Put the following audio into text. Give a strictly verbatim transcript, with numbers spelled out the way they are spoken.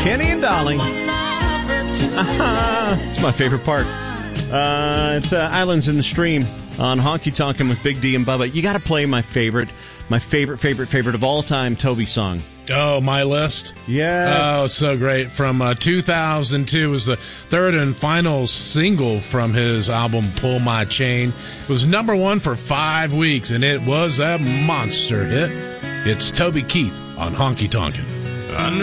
Kenny and Dolly. It's my favorite part. Uh, it's uh, Islands in the Stream on Honky Tonkin' with Big D and Bubba. You got to play my favorite, my favorite, favorite, favorite of all time Toby song. Oh, My List? Yes. Oh, so great. From uh, two thousand two, was the third and final single from his album Pull My Chain. It was number one for five weeks, and it was a monster hit. It's Toby Keith on Honky Tonkin'.